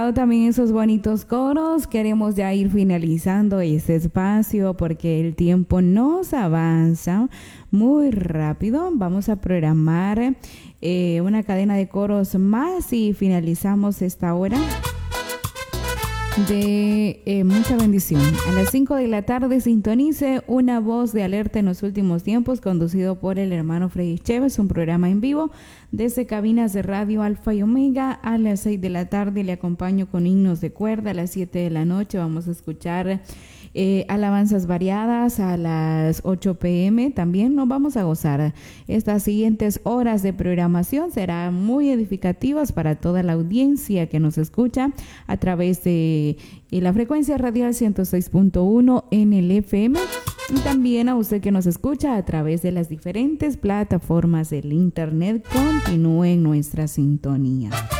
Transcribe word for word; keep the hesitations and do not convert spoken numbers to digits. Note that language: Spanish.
También esos bonitos coros. Queremos ya ir finalizando este espacio porque el tiempo nos avanza muy rápido. Vamos a programar eh, una cadena de coros más y finalizamos esta hora de eh, mucha bendición. A las cinco de la tarde sintonice Una Voz de Alerta en los Últimos Tiempos, conducido por el hermano Freddy Chévez, un programa en vivo desde cabinas de radio Alfa y Omega. A las seis de la tarde le acompaño con himnos de cuerda. A las siete de la noche vamos a escuchar eh, alabanzas variadas. A las ocho pm también nos vamos a gozar. Estas siguientes horas de programación serán muy edificativas para toda la audiencia que nos escucha a través de eh, la frecuencia radial ciento seis punto uno en el F M, y también a usted que nos escucha a través de las diferentes plataformas del internet. Continúe en nuestra sintonía.